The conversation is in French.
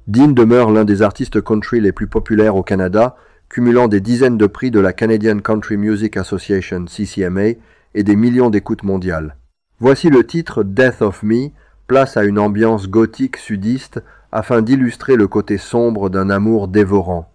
Dean demeure l'un des artistes country les plus populaires au Canada, cumulant des dizaines de prix de la Canadian Country Music Association (CCMA) et des millions d'écoutes mondiales. Voici le titre Death of Me, place à une ambiance gothique sudiste afin d'illustrer le côté sombre d'un amour dévorant.